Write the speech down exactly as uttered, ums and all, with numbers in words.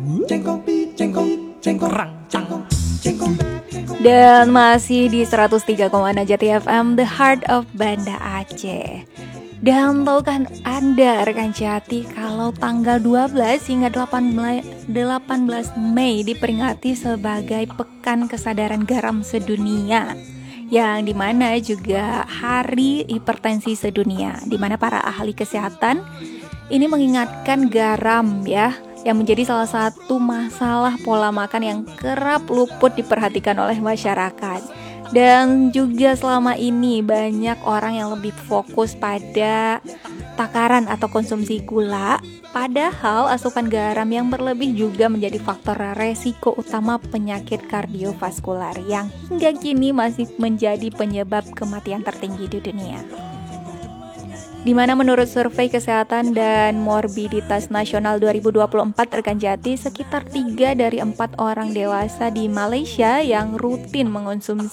Dan masih di seratus tiga koma enam Jati F M, The Heart of Banda Aceh. Dan tahukah Anda rekan Jati kalau tanggal dua belas hingga delapan belas Mei diperingati sebagai Pekan Kesadaran Garam Sedunia, yang dimana juga Hari Hipertensi Sedunia, dimana para ahli kesehatan ini mengingatkan garam ya, yang menjadi salah satu masalah pola makan yang kerap luput diperhatikan oleh masyarakat. Dan juga selama ini banyak orang yang lebih fokus pada takaran atau konsumsi gula, padahal asupan garam yang berlebih juga menjadi faktor resiko utama penyakit kardiovaskular yang hingga kini masih menjadi penyebab kematian tertinggi di dunia. Di mana menurut survei kesehatan dan morbiditas nasional dua ribu dua puluh empat rekan Jati, sekitar tiga dari empat orang dewasa di Malaysia yang rutin mengonsumsi